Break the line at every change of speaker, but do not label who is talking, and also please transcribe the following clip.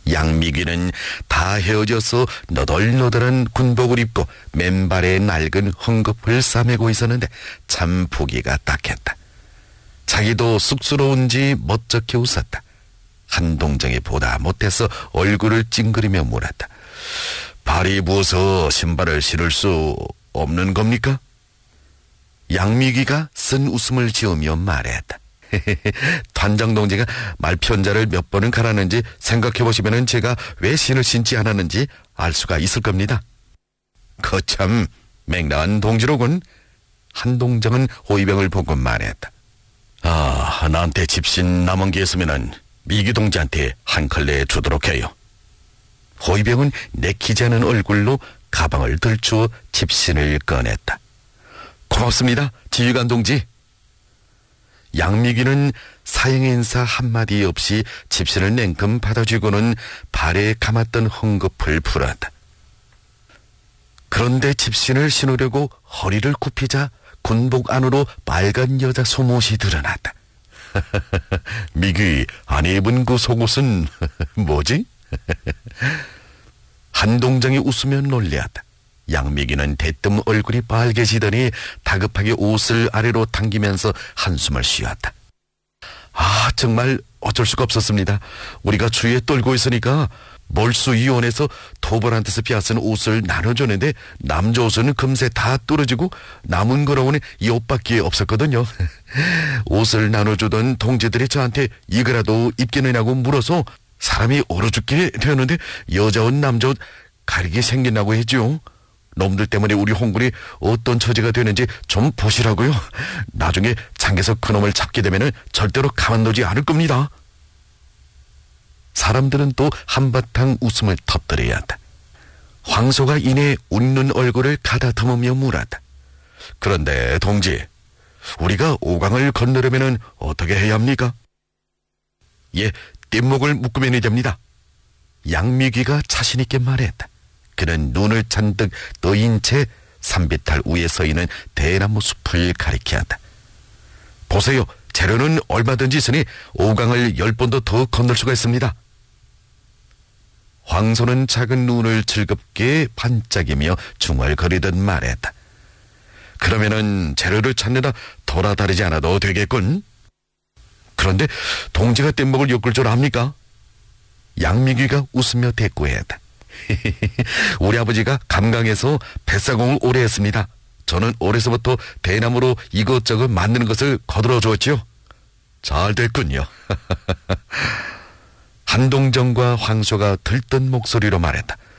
양미귀는 다 헤어져서 너덜너덜한 군복을 입고 맨발에 낡은 헝겊을 싸매고 있었는데 참 보기가 딱했다. 자기도 쑥스러운지 멋쩍게 웃었다. 한동정이 보다 못해서 얼굴을 찡그리며 물었다. 발이 부어서 신발을 신을 수 없는 겁니까? 양미귀가 쓴 웃음을 지으며 말했다. 단장 동지가 말편자를 몇 번은 갈았는지 생각해보시면 제가 왜 신을 신지 않았는지 알 수가 있을 겁니다. 거참 맹랑한 동지로군. 한동정은 호위병을 보고 말했다. 아, 나한테 집신 남은 게 있으면은 미기 동지한테 한 컬레 주도록 해요. 호위병은 내키지 않은 얼굴로 가방을 들추어 집신을 꺼냈다. 고맙습니다, 지휘관 동지. 양미귀는 사형의 인사 한마디 없이 집신을 냉큼 받아주고는 발에 감았던 헝겊을 풀었다. 그런데 집신을 신으려고 허리를 굽히자 군복 안으로 빨간 여자 속옷이 드러났다. 미귀, 안 입은 그 속옷은 뭐지? 한동정이 웃으며 놀렸다. 양미귀는 대뜸 얼굴이 빨개지더니 다급하게 옷을 아래로 당기면서 한숨을 쉬었다. 아, 정말 어쩔 수가 없었습니다. 우리가 주위에 떨고 있으니까 몰수위원회에서 토벌한테서 빼앗은 옷을 나눠줬는데 남자 옷은 금세 다 떨어지고 남은 거라고는 이 옷밖에 없었거든요. 옷을 나눠주던 동지들이 저한테 이거라도 입겠느냐고 물어서 사람이 얼어 죽게 되었는데 여자 옷 남자 옷 가리게 생긴다고 했죠. 놈들 때문에 우리 홍군이 어떤 처지가 되는지 좀 보시라고요. 나중에 장에서 그놈을 잡게 되면 절대로 가만두지 않을 겁니다. 사람들은 또 한바탕 웃음을 터뜨려야 한다. 황소가 이내 웃는 얼굴을 가다듬으며 물었다. 그런데 동지, 우리가 오강을 건너려면 어떻게 해야 합니까? 예, 뗏목을 묶으면 됩니다. 양미귀가 자신있게 말했다. 그는 눈을 잔뜩 떠인 채 산비탈 위에 서 있는 대나무 숲을 가리키었다. 보세요, 재료는 얼마든지 있으니 오강을 10번도 더 건널 수가 있습니다. 황소는 작은 눈을 즐겁게 반짝이며 중얼거리듯 말했다. 그러면은 재료를 찾느라 돌아다니지 않아도 되겠군. 그런데 동지가 뗏목을 엮을 줄 압니까? 양미귀가 웃으며 대꾸했다. 우리 아버지가 감강에서 뱃사공을 오래 했습니다. 저는 어려서부터 대나무로 이것저것 만드는 것을 거들어 주었지요. 잘 됐군요. 한동정과 황소가 들뜬 목소리로 말했다.